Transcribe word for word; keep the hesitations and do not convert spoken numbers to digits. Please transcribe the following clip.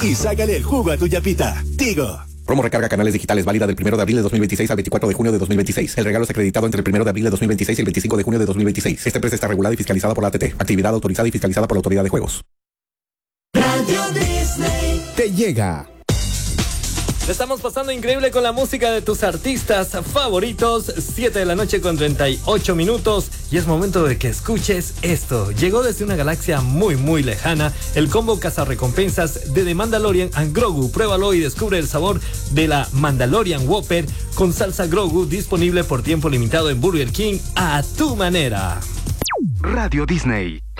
y sácale el jugo a tu yapita. Tigo. Promo recarga canales digitales válida del primero de abril de dos mil veintiséis al veinticuatro de junio de dos mil veintiséis. El regalo es acreditado entre el primero de abril de dos mil veintiséis y el veinticinco de junio de dos mil veintiséis. Esta empresa está regulada y fiscalizada por la A T T. Actividad autorizada y fiscalizada por la Autoridad de Juegos. Radio Disney te llega. Le estamos pasando increíble con la música de tus artistas favoritos. siete de la noche con treinta y ocho minutos. Y es momento de que escuches esto. Llegó desde una galaxia muy muy lejana el combo cazarrecompensas de The Mandalorian and Grogu. Pruébalo y descubre el sabor de la Mandalorian Whopper con salsa Grogu, disponible por tiempo limitado en Burger King a tu manera. Radio Disney.